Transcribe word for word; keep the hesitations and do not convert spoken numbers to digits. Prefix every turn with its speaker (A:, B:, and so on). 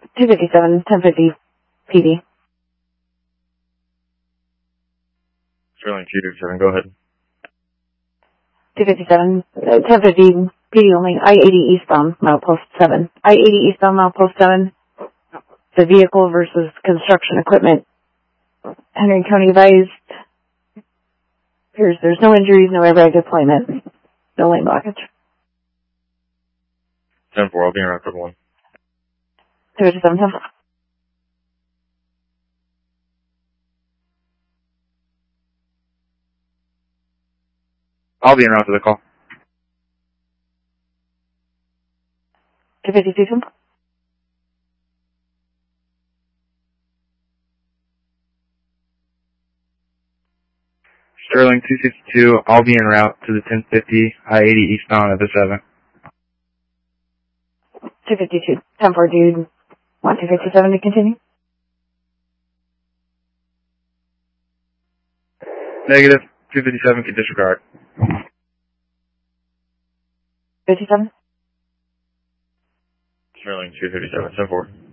A: two fifty-seven, ten fifty, P D.
B: Sterling two fifty-seven, go ahead.
A: two fifty-seven, uh, ten fifty, P D only, I eighty eastbound, milepost seven. I eighty eastbound, milepost seven. The vehicle versus construction equipment. Henry County advised. There's, there's no injuries, no airbag deployment, no lane blockage.
B: ten four, I'll be around for one.
A: two fifty-seven, ten four.
B: I'll be around for the call.
A: two fifty-two, ten four.
B: Sterling two sixty-two, I'll be en route to the ten fifty, I eighty eastbound at the seven.
A: two fifty-two, ten four, dude. Want two fifty-seven to continue?
B: Negative, two fifty-seven can disregard.
A: fifty-seven?
B: Sterling two fifty-seven, ten four.